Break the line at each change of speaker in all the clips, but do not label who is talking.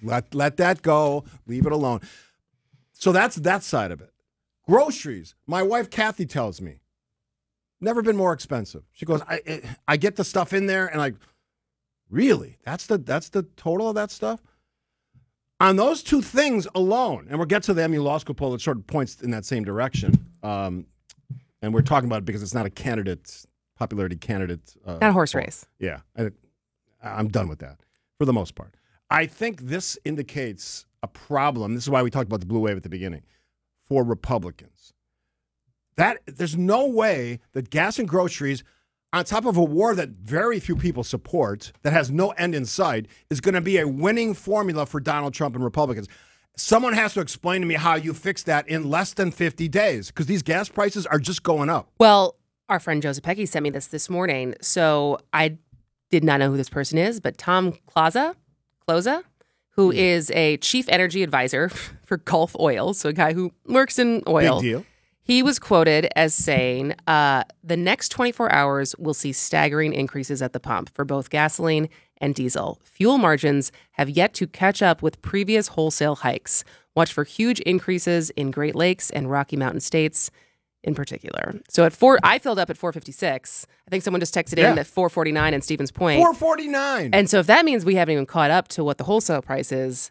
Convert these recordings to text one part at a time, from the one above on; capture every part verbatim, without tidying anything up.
Let let that go. Leave it alone. So that's that side of it. Groceries. My wife Kathy tells me, never been more expensive. She goes, I I get the stuff in there, and like, really? That's the that's the total of that stuff. On those two things alone, and we'll get to the M U Law School poll that sort of points in that same direction. Um, and we're talking about it because it's not a candidate, popularity candidate. Uh,
not a horse
poll.
race.
Yeah. I, I'm done with that for the most part. I think this indicates a problem. This is why we talked about the blue wave at the beginning for Republicans. That there's no way that gas and groceries, on top of a war that very few people support, that has no end in sight, is going to be a winning formula for Donald Trump and Republicans. Someone has to explain to me how you fix that in less than fifty days, because these gas prices are just going up.
Well, our friend Joseph Pecky sent me this this morning, so I did not know who this person is, but Tom Kloza, Kloza, who mm. is a chief energy advisor for Gulf Oil, so a guy who works in oil.
Big deal.
He was quoted as saying, uh, the next twenty-four hours will see staggering increases at the pump for both gasoline and diesel. Fuel margins have yet to catch up with previous wholesale hikes. Watch for huge increases in Great Lakes and Rocky Mountain states in particular. So at four, I filled up at four fifty-six. I think someone just texted
yeah.
in at four forty-nine in Stevens Point.
four forty-nine.
And so if that means we haven't even caught up to what the wholesale price is,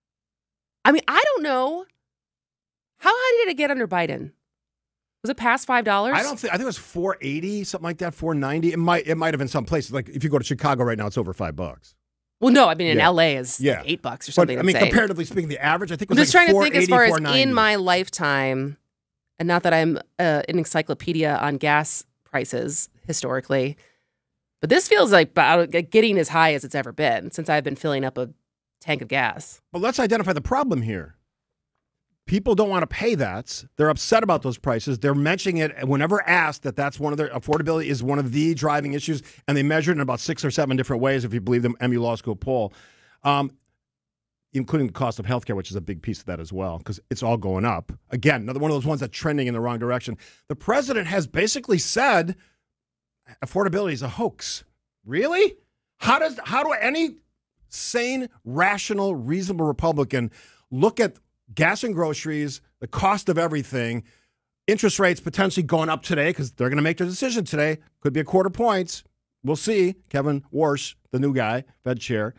I mean, I don't know. How high did it get under Biden? Was it past five dollars?
I don't think. I think it was four eighty, something like that. Four ninety. It might. It might have been some places. Like if you go to Chicago right now, it's over five bucks.
Well, no, I mean in
yeah.
L A is
yeah.
like eight bucks or something.
But, I mean,
insane.
comparatively speaking, the average I think was
I'm just
like
trying to think as far as in my
ninety.
lifetime, and not that I'm uh, an encyclopedia on gas prices historically, but this feels like about getting as high as it's ever been since I've been filling up a tank of gas.
But let's identify the problem here. People don't want to pay that. They're upset about those prices. They're mentioning it whenever asked that that's one of their affordability is one of the driving issues, and they measure it in about six or seven different ways, if you believe the M U Law School poll, um, including the cost of healthcare, which is a big piece of that as well, because it's all going up. Again, another one of those ones that's trending in the wrong direction. The president has basically said affordability is a hoax. Really? How does how do any sane, rational, reasonable Republican look at gas and groceries, the cost of everything, interest rates potentially going up today because they're going to make their decision today. Could be a quarter points. We'll see. Kevin Warsh, the new guy, Fed chair.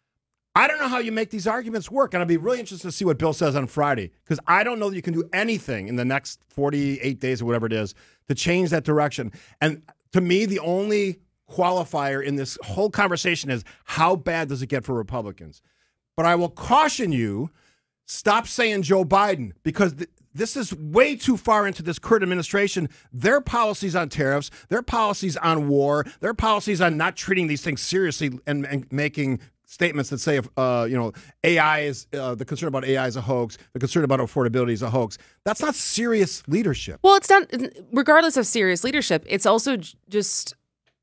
I don't know how you make these arguments work, and I'd be really interested to see what Bill says on Friday, because I don't know that you can do anything in the next forty-eight days or whatever it is to change that direction. And to me, the only qualifier in this whole conversation is how bad does it get for Republicans? But I will caution you, stop saying Joe Biden, because th- this is way too far into this current administration. Their policies on tariffs, their policies on war, their policies on not treating these things seriously and, and making statements that say, uh, you know, A I is, uh, the concern about A I is a hoax, the concern about affordability is a hoax. That's not serious leadership.
Well, it's not, regardless of serious leadership, it's also j- just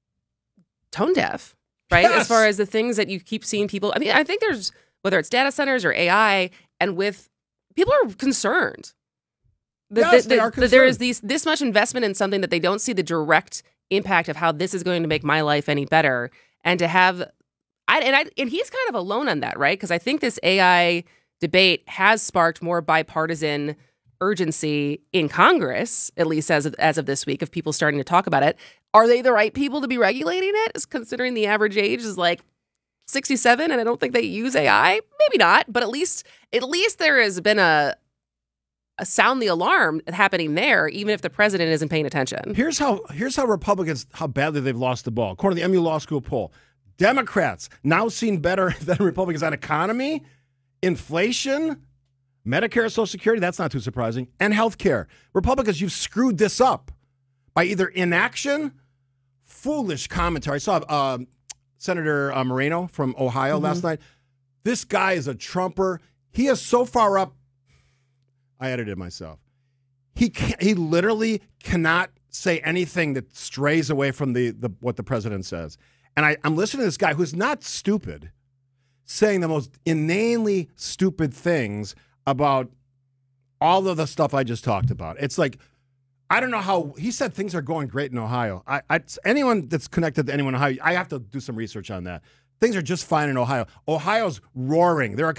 tone deaf, right?
Yes.
As far as the things that you keep seeing people, I mean, I think there's, whether it's data centers or A I, and with people are concerned. The,
yes,
the,
they
the,
are concerned.
There is these this much investment in something that they don't see the direct impact of how this is going to make my life any better, and to have, I and I and he's kind of alone on that, right? Because I think this A I debate has sparked more bipartisan urgency in Congress, at least as of, as of this week, of people starting to talk about it. Are they the right people to be regulating it? Is considering the average age is like sixty-seven, and I don't think they use A I. Maybe not, but at least at least there has been a a sound the alarm happening there, even if the president isn't paying attention.
Here's how here's how Republicans, how badly they've lost the ball. According to the M U Law School poll, Democrats now seen better than Republicans on economy, inflation, Medicare, Social Security, that's not too surprising, and health care. Republicans, you've screwed this up by either inaction, foolish commentary. I saw uh, Senator uh, Moreno from Ohio mm-hmm. last night. This guy is a Trumper. He is so far up. I edited myself. He can't, he literally cannot say anything that strays away from the, the what the president says. And I, I'm listening to this guy who's not stupid, saying the most inanely stupid things about all of the stuff I just talked about. It's like, I don't know how, he said things are going great in Ohio. I, I anyone that's connected to anyone in Ohio, I have to do some research on that. Things are just fine in Ohio. Ohio's roaring. Their